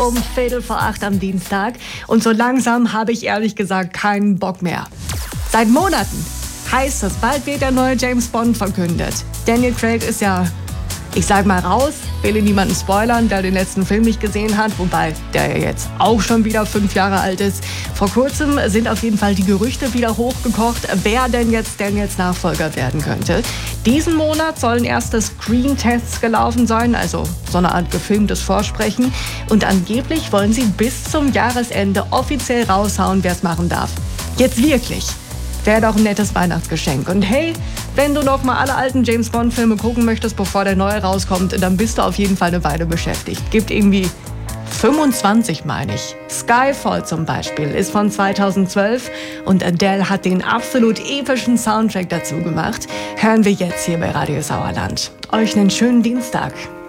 um 7:15 am Dienstag. Und so langsam habe ich ehrlich gesagt keinen Bock mehr. Seit Monaten heißt es, bald wird der neue James Bond verkündet. Daniel Craig ist ja, ich sag mal raus, will ihn niemanden spoilern, der den letzten Film nicht gesehen hat, wobei der ja jetzt auch schon wieder 5 Jahre alt ist. Vor kurzem sind auf jeden Fall die Gerüchte wieder hochgekocht, wer denn jetzt Daniels Nachfolger werden könnte. Diesen Monat sollen erste Screen-Tests gelaufen sein, also so eine Art gefilmtes Vorsprechen. Und angeblich wollen sie bis zum Jahresende offiziell raushauen, wer es machen darf. Jetzt wirklich. Wäre doch ein nettes Weihnachtsgeschenk. Und hey, wenn du noch mal alle alten James-Bond-Filme gucken möchtest, bevor der neue rauskommt, dann bist du auf jeden Fall eine Weile beschäftigt. Gibt irgendwie 25, meine ich. Skyfall zum Beispiel ist von 2012 und Adele hat den absolut epischen Soundtrack dazu gemacht. Hören wir jetzt hier bei Radio Sauerland. Euch einen schönen Dienstag.